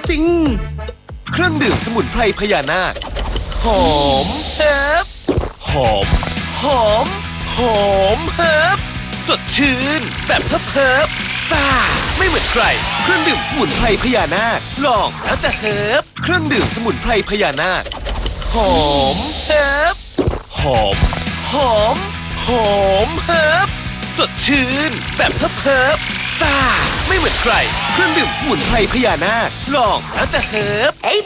จริงเครื่องดื่มสมุนไพรพญานาคหอมเฮิบหอมหอมหอมเฮิบสดชื่นแบบเฮิบซ่าไม่เหมือนใครเครื่องดื่มสมุนไพรพญานาคลองแล้วจะเฮิบเครื่องดื่มสมุนไพรพญานาคหอมเฮิบหอมหอมหอมเฮิบสดชื่นแบบเฮิบซ่าไม่เหมือนใครเครื่องดื่มสมุนไพรพญานาคลองแล้วจะเฮิบ